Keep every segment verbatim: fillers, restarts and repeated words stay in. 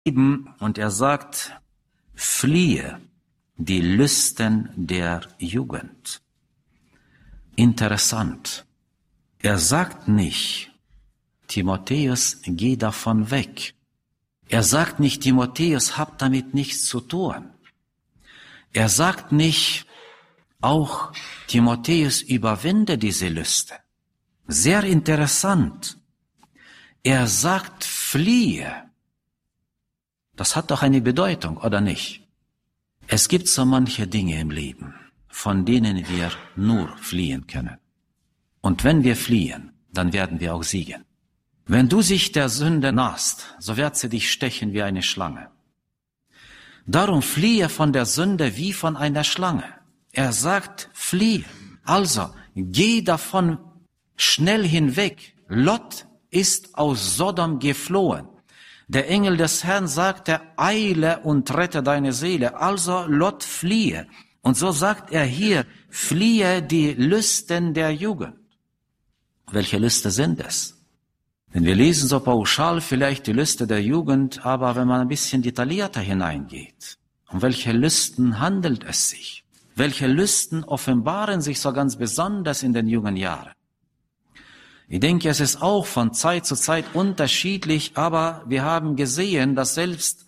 Und er sagt, fliehe die Lüsten der Jugend. Interessant. Er sagt nicht, Timotheus, geh davon weg. Er sagt nicht, Timotheus, hab damit nichts zu tun. Er sagt nicht, auch Timotheus, überwinde diese Lüste. Sehr interessant. Er sagt, fliehe. Das hat doch eine Bedeutung, oder nicht? Es gibt so manche Dinge im Leben, von denen wir nur fliehen können. Und wenn wir fliehen, dann werden wir auch siegen. Wenn du sich der Sünde nahst, so wird sie dich stechen wie eine Schlange. Darum fliehe von der Sünde wie von einer Schlange. Er sagt, fliehe. Also, geh davon schnell hinweg. Lot ist aus Sodom geflohen. Der Engel des Herrn sagte, eile und rette deine Seele. Also, Lot, fliehe. Und so sagt er hier, fliehe die Lüsten der Jugend. Welche Lüste sind es? Denn wir lesen so pauschal vielleicht die Lüste der Jugend, aber wenn man ein bisschen detaillierter hineingeht, um welche Lüsten handelt es sich? Welche Lüsten offenbaren sich so ganz besonders in den jungen Jahren? Ich denke, es ist auch von Zeit zu Zeit unterschiedlich, aber wir haben gesehen, dass selbst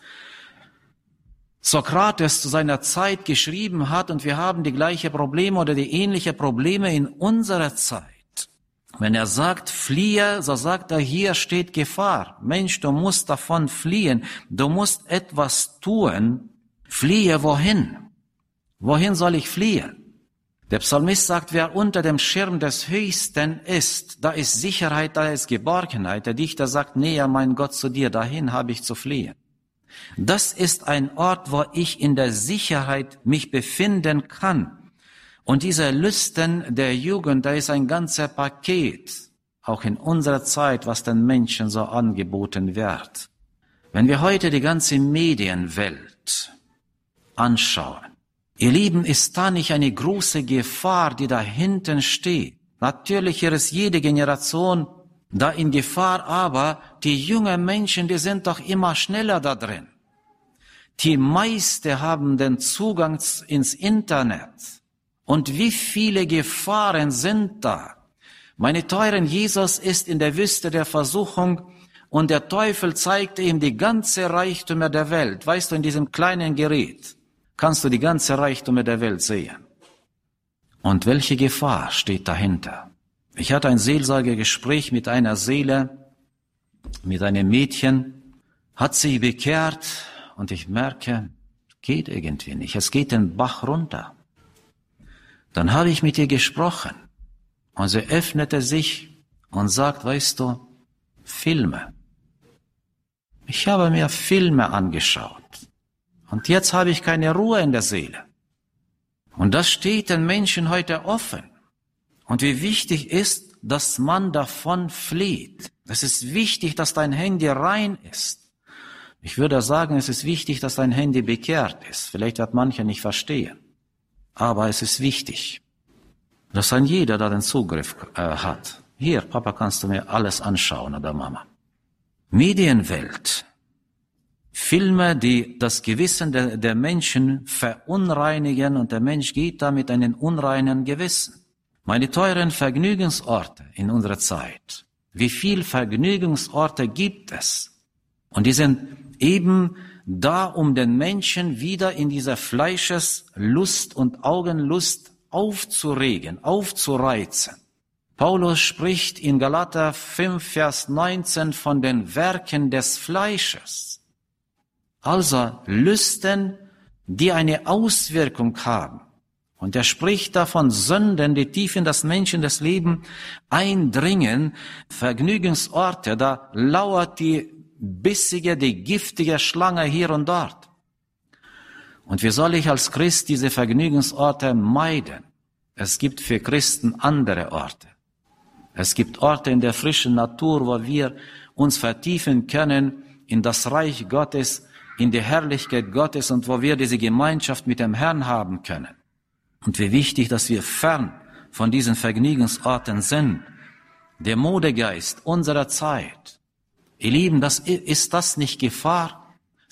Sokrates zu seiner Zeit geschrieben hat und wir haben die gleiche Probleme oder die ähnliche Probleme in unserer Zeit. Wenn er sagt, fliehe, so sagt er, hier steht Gefahr. Mensch, du musst davon fliehen. Du musst etwas tun. Fliehe wohin? Wohin soll ich fliehen? Der Psalmist sagt, wer unter dem Schirm des Höchsten ist, da ist Sicherheit, da ist Geborgenheit. Der Dichter sagt, näher mein Gott zu dir, dahin habe ich zu fliehen. Das ist ein Ort, wo ich in der Sicherheit mich befinden kann. Und diese Lüsten der Jugend, da ist ein ganzer Paket, auch in unserer Zeit, was den Menschen so angeboten wird. Wenn wir heute die ganze Medienwelt anschauen, ihr Lieben, ist da nicht eine große Gefahr, die da hinten steht? Natürlich ist jede Generation da in Gefahr, aber die jungen Menschen, die sind doch immer schneller da drin. Die meisten haben den Zugang ins Internet. Und wie viele Gefahren sind da? Meine teuren, Jesus ist in der Wüste der Versuchung und der Teufel zeigte ihm die ganze Reichtümer der Welt. Weißt du, in diesem kleinen Gerät kannst du die ganze Reichtümer der Welt sehen. Und welche Gefahr steht dahinter? Ich hatte ein Seelsorgegespräch mit einer Seele, mit einem Mädchen, hat sich bekehrt und ich merke, geht irgendwie nicht. Es geht den Bach runter. Dann habe ich mit ihr gesprochen und sie öffnete sich und sagt, weißt du, Filme. Ich habe mir Filme angeschaut und jetzt habe ich keine Ruhe in der Seele. Und das steht den Menschen heute offen. Und wie wichtig ist, dass man davon flieht. Es ist wichtig, dass dein Handy rein ist. Ich würde sagen, es ist wichtig, dass dein Handy bekehrt ist. Vielleicht wird mancher nicht verstehen. Aber es ist wichtig, dass ein jeder da den Zugriff äh, hat. Hier, Papa, kannst du mir alles anschauen, oder Mama. Medienwelt. Filme, die das Gewissen der, der Menschen verunreinigen und der Mensch geht da mit einem unreinen Gewissen. Meine teuren Vergnügungsorte in unserer Zeit. Wie viel Vergnügungsorte gibt es? Und die sind eben da, um den Menschen wieder in dieser Fleischeslust und Augenlust aufzuregen, aufzureizen. Paulus spricht in Galater fünf, Vers neunzehn von den Werken des Fleisches. Also Lüsten, die eine Auswirkung haben. Und er spricht da von Sünden, die tief in das Menschen, das Leben eindringen. Vergnügungsorte, da lauert die bissige, die giftige Schlange hier und dort. Und wie soll ich als Christ diese Vergnügungsorte meiden? Es gibt für Christen andere Orte. Es gibt Orte in der frischen Natur, wo wir uns vertiefen können in das Reich Gottes, in die Herrlichkeit Gottes und wo wir diese Gemeinschaft mit dem Herrn haben können. Und wie wichtig, dass wir fern von diesen Vergnügungsorten sind. Der Modegeist unserer Zeit. Ihr Lieben, das, ist das nicht Gefahr?